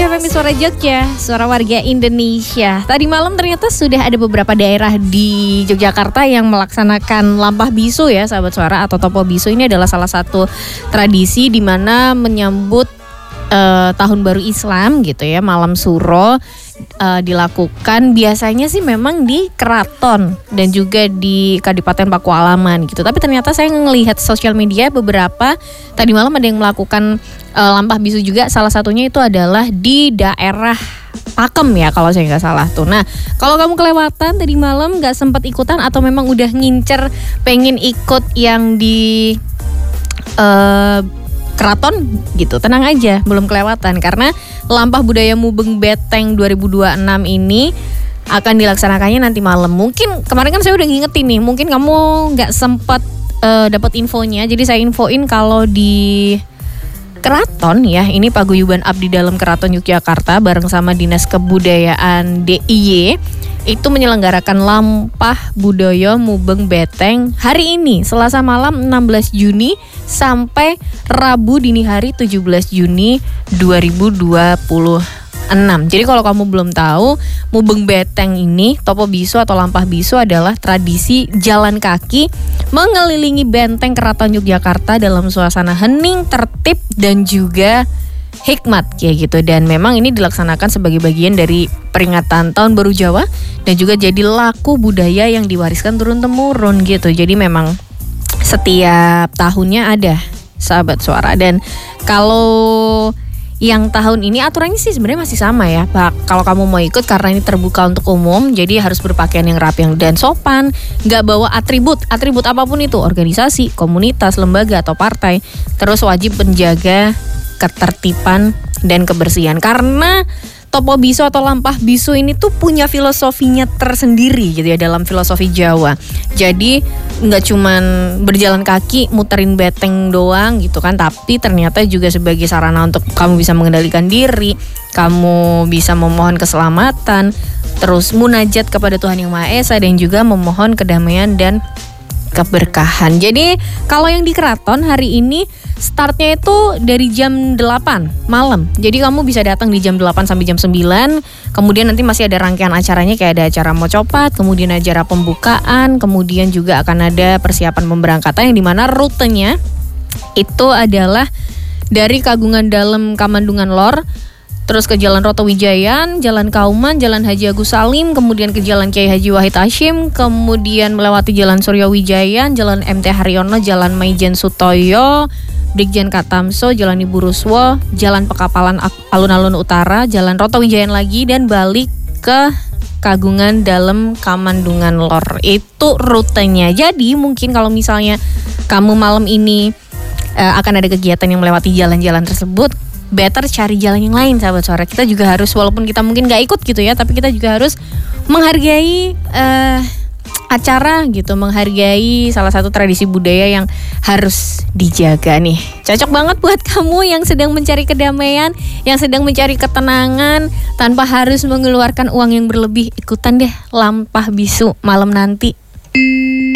Jogja FM, suara Jogja, suara warga Indonesia. Tadi malam ternyata sudah ada beberapa daerah di Yogyakarta yang melaksanakan lampah bisu ya, sahabat suara, atau topo bisu. Ini adalah salah satu tradisi di mana menyambut tahun baru Islam gitu ya, malam suro dilakukan biasanya sih memang di keraton dan juga di Kadipaten Pakualaman gitu. Tapi ternyata saya ngelihat sosial media beberapa tadi malam ada yang melakukan lampah bisu juga. Salah satunya itu adalah di daerah Pakem ya kalau saya nggak salah tuh. Nah, kalau kamu kelewatan tadi malam nggak sempat ikutan atau memang udah ngincer pengen ikut yang di keraton gitu, tenang aja, belum kelewatan karena Lampah Budaya Mubeng Beteng 2026 ini akan dilaksanakannya nanti malam. Mungkin kemarin kan saya udah ngingetin nih, mungkin kamu nggak sempat dapat infonya, jadi saya infoin kalau di keraton ya, ini Paguyuban Abdi Dalam Keraton Yogyakarta bareng sama Dinas Kebudayaan DIY itu menyelenggarakan Lampah Budaya Mubeng Beteng hari ini Selasa malam 16 Juni sampai Rabu dini hari 17 Juni 2026. Jadi kalau kamu belum tahu, Mubeng Beteng ini, topo bisu atau lampah bisu adalah tradisi jalan kaki mengelilingi benteng Keraton Yogyakarta dalam suasana hening, tertib dan juga hikmat kayak gitu. Dan memang ini dilaksanakan sebagai bagian dari peringatan Tahun Baru Jawa dan juga jadi laku budaya yang diwariskan turun-temurun gitu. Jadi memang setiap tahunnya ada, sahabat suara. Dan kalau yang tahun ini aturannya sih sebenarnya masih sama ya Pak. Kalau kamu mau ikut karena ini terbuka untuk umum, jadi harus berpakaian yang rapi dan sopan, nggak bawa atribut apapun itu, organisasi, komunitas, lembaga atau partai. Terus wajib menjaga ketertiban dan kebersihan karena topo bisu atau lampah bisu ini tuh punya filosofinya tersendiri gitu ya dalam filosofi Jawa. Jadi nggak cuman berjalan kaki muterin beteng doang gitu kan, tapi ternyata juga sebagai sarana untuk kamu bisa mengendalikan diri, kamu bisa memohon keselamatan, terus munajat kepada Tuhan Yang Maha Esa dan juga memohon kedamaian dan keberkahan. Jadi kalau yang di keraton hari ini startnya itu dari jam 8 malam. Jadi kamu bisa datang di jam 8 sampai jam 9. Kemudian nanti masih ada rangkaian acaranya kayak ada acara mocopat, kemudian acara pembukaan, kemudian juga akan ada persiapan pemberangkatan yang dimana rutenya itu adalah dari Kagungan Dalem Kamandungan Lor, terus ke Jalan Roto Wijayan, Jalan Kauman, Jalan Haji Agus Salim, kemudian ke Jalan Kiai Haji Wahid Hasyim, kemudian melewati Jalan Surya Wijayan, Jalan MT Haryono, Jalan Maijen Sutoyo, Brigjen Katamso, Jalan Ibu Ruswo, Jalan Pekapalan Alun-Alun Utara, Jalan Roto Wijayan lagi, dan balik ke Kagungan Dalem Kamandungan Lor. Itu rutenya. Jadi mungkin kalau misalnya kamu malam ini akan ada kegiatan yang melewati jalan-jalan tersebut, better cari jalan yang lain, sahabat suara. Kita juga harus, walaupun kita mungkin gak ikut gitu ya, tapi kita juga harus menghargai acara gitu, menghargai salah satu tradisi budaya yang harus dijaga nih. Cocok banget buat kamu yang sedang mencari kedamaian, yang sedang mencari ketenangan tanpa harus mengeluarkan uang yang berlebih. Ikutan deh lampah bisu malam nanti.